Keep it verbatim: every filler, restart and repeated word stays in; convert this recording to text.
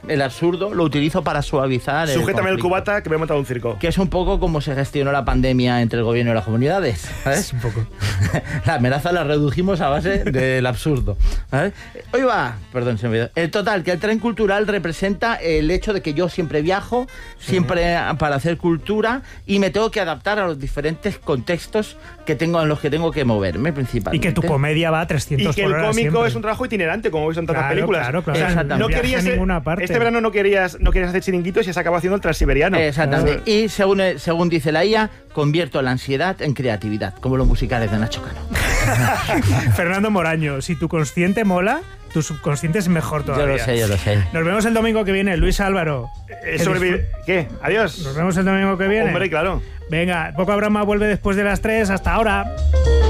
el absurdo, lo utilizo para suavizar el Sujétame el conflicto. cubata que me he montado un circo. Que es un poco como se gestionó la pandemia entre el gobierno y las comunidades, ¿sabes? Es un poco. La amenaza la redujimos a base del absurdo, ¿sabes? Hoy va, perdón, se me olvidó. El total, que el tren cultural representa el hecho de que yo siempre viajo, siempre para hacer cultura y me tengo que adaptar a los diferentes contextos que tengo en los que tengo que moverme Y principalmente. que tu comedia va a trescientos Y que por el hora cómico siempre. es un trabajo itinerante, como veis en tantas Claro, películas. claro, claro. O sea, Exactamente. no Viaja querías, a ninguna parte. este verano no querías, no querías hacer chiringuitos y has acabado haciendo el Transiberiano. Exactamente. Y según, según dice la I A, convierto la ansiedad en creatividad, como los musicales de Nacho Cano. Fernando Moraño, si tu consciente mola, tu subconsciente es mejor Yo todavía. lo sé, yo lo sé. Nos vemos el domingo que viene, Luis Álvaro. Eh, sobrevive- ¿Qué? Adiós. Nos vemos el domingo que viene. Hombre, claro. Venga, Poca Broma vuelve después de las tres. Hasta ahora.